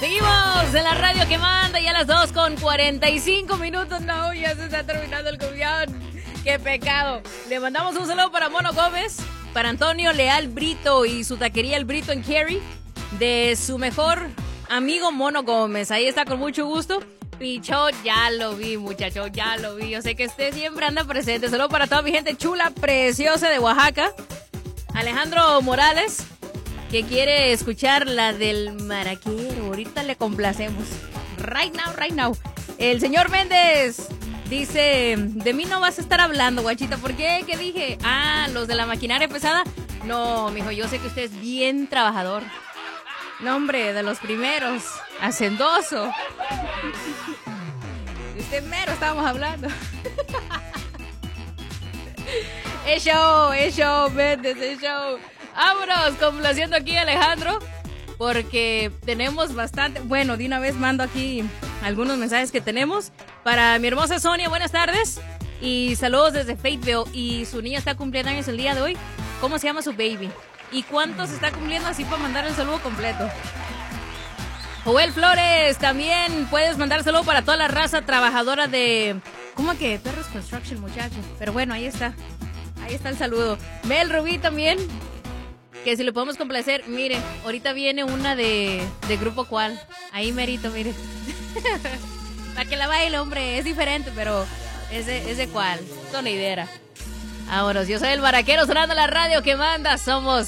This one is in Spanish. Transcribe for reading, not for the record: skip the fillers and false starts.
Seguimos en la radio que manda ya a las 2:45. No, ya se está terminando el cumbión. Qué pecado. Le mandamos un saludo para Mono Gómez, para Antonio Leal Brito y su taquería El Brito en Cary, de su mejor amigo Mono Gómez. Ahí está con mucho gusto. Picho, ya lo vi, muchacho, ya lo vi. Yo sé que usted siempre anda presente. Saludo para toda mi gente chula, preciosa de Oaxaca. Alejandro Morales, que quiere escuchar la del maraquero. Ahorita le complacemos. Right now. El señor Méndez dice, de mí no vas a estar hablando, guachita. ¿Por qué? ¿Qué dije? Ah, los de la maquinaria pesada. No, mijo, yo sé que usted es bien trabajador. No, hombre, de los primeros. Hacendoso. De usted mero estábamos hablando. Es show, Méndez, es show. Vámonos, complaciendo aquí a Alejandro, porque tenemos bastante. Bueno, de una vez mando aquí algunos mensajes que tenemos. Para mi hermosa Sonia, buenas tardes. Y saludos desde Fayetteville. Y su niña está cumpliendo años el día de hoy. ¿Cómo se llama su baby? ¿Y cuántos está cumpliendo? Así para mandar el saludo completo. Joel Flores, también puedes mandar saludo para toda la raza trabajadora de... ¿Cómo que? Perros Construction, muchacho. Pero bueno, ahí está. Ahí está el saludo. Mel Rubí también, que si le podemos complacer. Mire, ahorita viene una de Grupo Cual. Ahí merito, mire. Para que la baile, hombre. Es diferente, pero es de Cual. Sonidera. Vámonos, yo soy el maraquero sonando la radio que manda. Somos